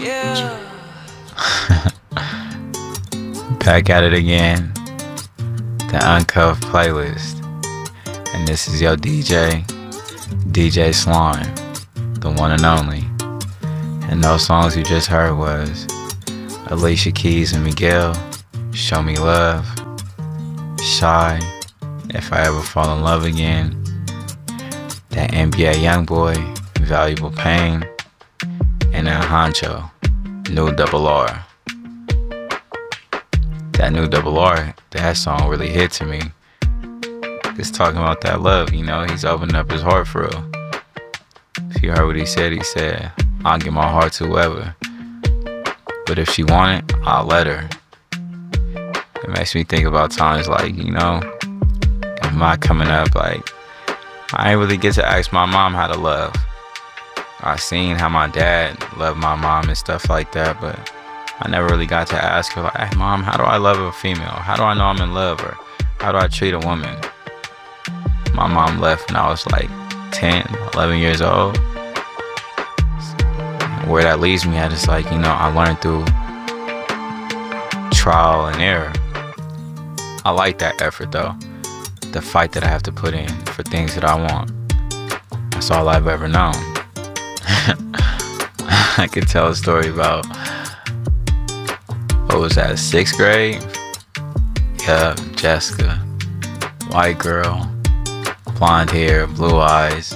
Back at it again, the Uncuffed playlist, and this is your DJ Slime, the one and only. And those songs you just heard was Alicia Keys and Miguel, Show Me Love, Shy, If I Ever Fall in Love Again, that NBA Youngboy, Valuable Pain, and then Honcho, New Double R. That New Double R, that song really hit to me. It's talking about that love, you know, he's opening up his heart for real. If you heard what he said, I'll give my heart to whoever. But if she want it, I'll let her. It makes me think about times like, you know, in my coming up, like, I ain't really get to ask my mom how to love. I seen how my dad loved my mom and stuff like that, but I never really got to ask her, like, hey, Mom, how do I love a female? How do I know I'm in love? Or how do I treat a woman? My mom left when I was like 10, 11 years old. Where that leaves me at is like, you know, I learned through trial and error. I like that effort though. The fight that I have to put in for things that I want. That's all I've ever known. I could tell a story about, what was that, 6th grade? Yeah, Jessica. White girl. Blonde hair, blue eyes.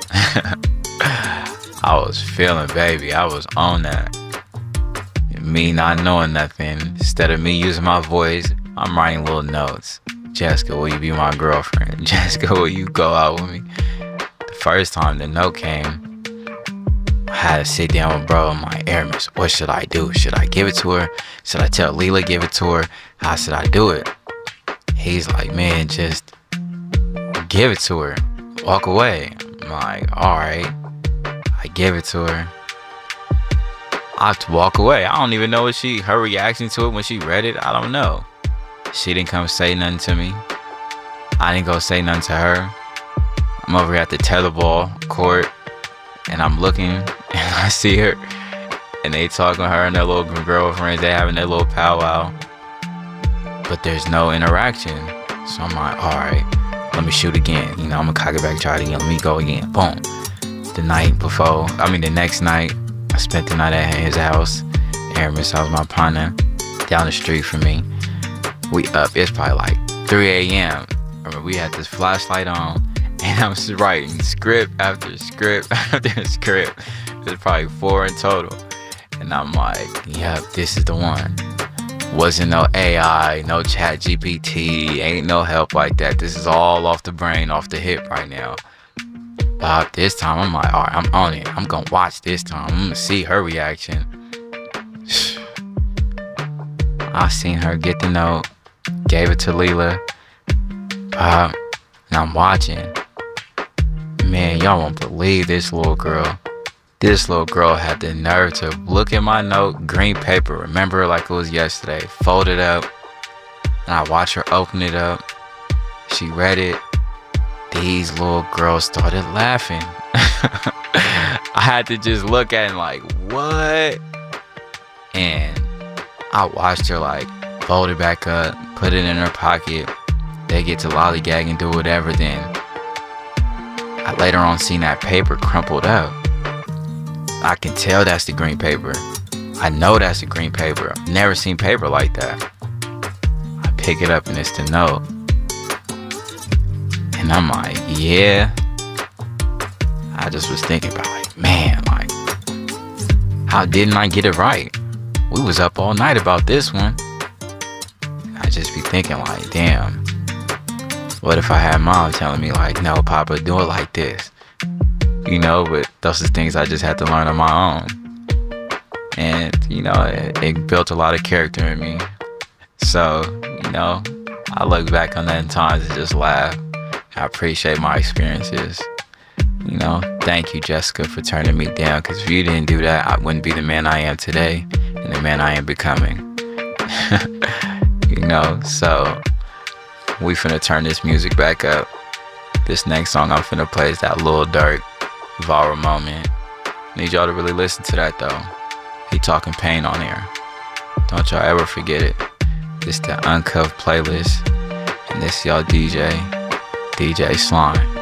I was feeling, baby. I was on that. Me not knowing nothing. Instead of me using my voice, I'm writing little notes. Jessica, will you be my girlfriend? Jessica, will you go out with me? The first time the note came, I had to sit down with bro. I'm like, Aramis, what should I do? Should I give it to her? Should I tell Leela give it to her? How should I do it? He's like, man, just give it to her. Walk away. I'm like, alright. I give it to her. I have to walk away. I don't even know what her reaction to it when she read it. I don't know. She didn't come say nothing to me. I didn't go say nothing to her. I'm over here at the tetherball court, and I'm looking, and I see her, and they talking to her and their little girlfriends. They having their little powwow, but there's no interaction. So I'm like, all right, let me shoot again. You know, I'm gonna cock it back, try it again. Let me go again. Boom. The next night, I spent the night at his house. Aramis house, my partner, down the street from me. We up. It's probably like 3 a.m. We had this flashlight on, and I'm just writing script after script after script. There's probably 4 in total. And I'm like, yep, this is the one. Wasn't no AI, no chat GPT, ain't no help like that. This is all off the brain, off the hip right now. But this time, I'm like, all right, I'm on it. I'm gonna watch this time. I'm gonna see her reaction. I seen her get the note, gave it to Leela. And I'm watching. Man, y'all won't believe this little girl. This little girl had the nerve to look at my note, green paper, remember like it was yesterday, fold it up, and I watched her open it up. She read it. These little girls started laughing. I had to just look at it like, what? And I watched her like fold it back up, put it in her pocket. They get to lollygag and do whatever. Then I later on seen that paper crumpled up. I can tell that's the green paper. I know that's the green paper. I've never seen paper like that. I pick it up and it's the note. And I'm like, yeah. I just was thinking about like, man, like, how didn't I get it right? We was up all night about this one. I just be thinking like, damn. What if I had mom telling me like, no, Papa, do it like this? You know, but those are things I just had to learn on my own. And, you know, it built a lot of character in me. So, you know, I look back on that in times and just laugh. I appreciate my experiences. You know, thank you, Jessica, for turning me down. Because if you didn't do that, I wouldn't be the man I am today and the man I am becoming. You know, so we finna turn this music back up. This next song I'm finna play is that Lil Durk viral moment. Need y'all to really listen to that though. He talking pain on here. Don't y'all ever forget it. This the Uncuffed playlist, and this y'all DJ Slime.